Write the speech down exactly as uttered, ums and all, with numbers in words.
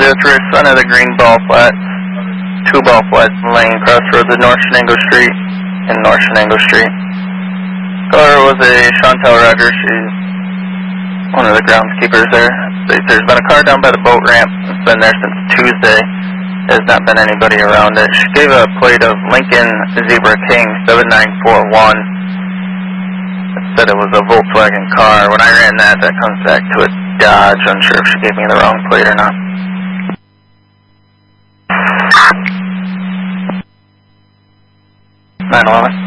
zero three, son of the green ball flat. Two ball flats laying crossroads of North Shenango Street and North Shenango Street. Caller was a Chantel Rogers. She's one of the groundskeepers there. There's been a car down by the boat ramp. It's been there since Tuesday. There's not been anybody around it. She gave a plate of Lincoln Zebra King seven nine four one. It said it was a Volkswagen car. When I ran that, that comes back to a Dodge. Unsure if she gave me the wrong plate or not. nine eleven.